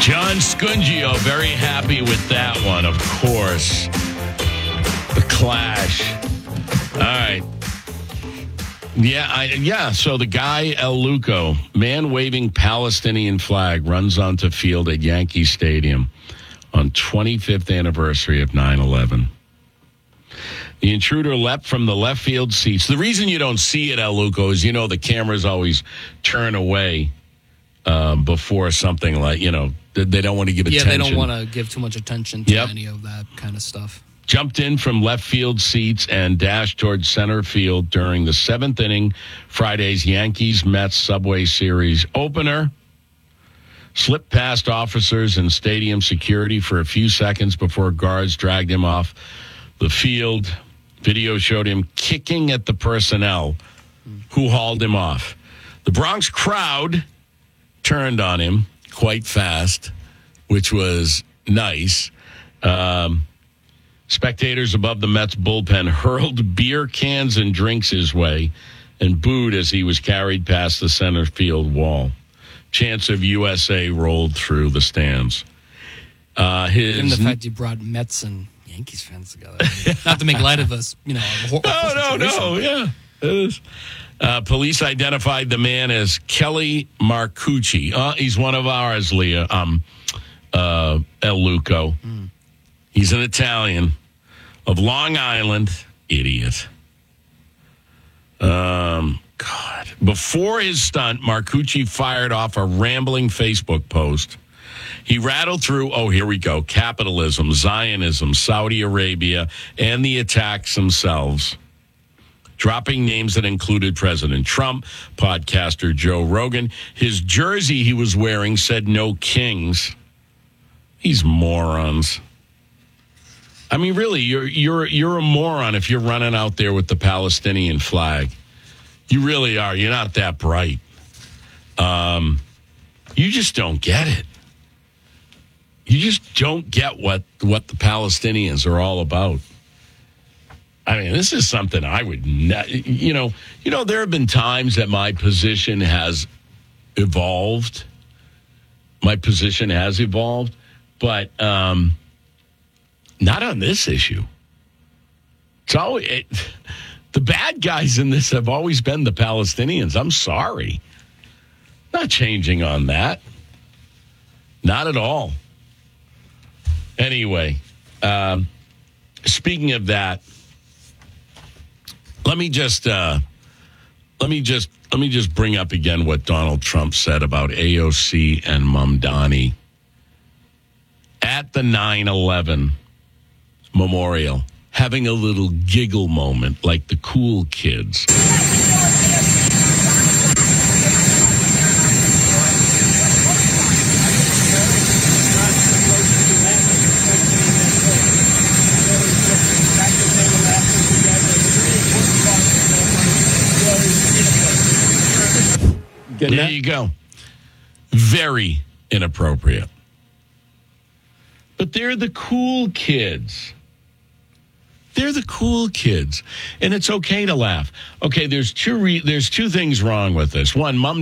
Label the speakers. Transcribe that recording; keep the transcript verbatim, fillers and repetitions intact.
Speaker 1: John Scungio, very happy with that one, of course. The Clash. All right. Yeah, I, yeah. So the guy, El Luco, man waving Palestinian flag, runs onto field at Yankee Stadium on twenty-fifth anniversary of nine eleven. The intruder leapt from the left field seats. The reason you don't see it, El Luco, is, you know, the cameras always turn away uh, before something like, you know, they don't want to give
Speaker 2: yeah,
Speaker 1: attention.
Speaker 2: Yeah, they don't want to give too much attention to
Speaker 1: yep.
Speaker 2: any of that kind of stuff.
Speaker 1: Jumped in from left field seats and dashed towards center field during the seventh inning, Friday's Yankees-Mets Subway Series opener. Slipped past officers and stadium security for a few seconds before guards dragged him off the field. Video showed him kicking at the personnel who hauled him off. The Bronx crowd turned on him quite fast, which was nice. Um... Spectators above the Mets bullpen hurled beer cans and drinks his way and booed as he was carried past the center field wall. Chants of U S A rolled through the stands. Uh, his
Speaker 2: and the fact you brought Mets and Yankees fans together. Not to make light of us, you know.
Speaker 1: No, no, no, yeah. It is. Uh, police identified the man as Kelly Marcucci. Uh, he's one of ours, Leah, um, uh, El Luco. Mm. He's an Italian of Long Island. Idiot. Um, God. Before his stunt, Marcucci fired off a rambling Facebook post. He rattled through, oh, here we go, capitalism, Zionism, Saudi Arabia, and the attacks themselves, dropping names that included President Trump, podcaster Joe Rogan. His jersey he was wearing said no kings. These morons. I mean, really, you're you're you're a moron if you're running out there with the Palestinian flag. You really are. You're not that bright. Um, you just don't get it. You just don't get what what the Palestinians are all about. I mean, this is something I would, ne- you know, you know, there have been times that my position has evolved. My position has evolved, but. Um, Not on this issue. It's always, it, the bad guys in this have always been the Palestinians. I'm sorry. Not changing on that. Not at all. Anyway, um, speaking of that, let me just uh, let me just let me just bring up again what Donald Trump said about A O C and Mamdani at the nine eleven memorial, having a little giggle moment like the cool kids. There you go. Very inappropriate. But they're the cool kids. They're the cool kids, and it's okay to laugh. Okay, there's two re- there's two things wrong with this. One, Mom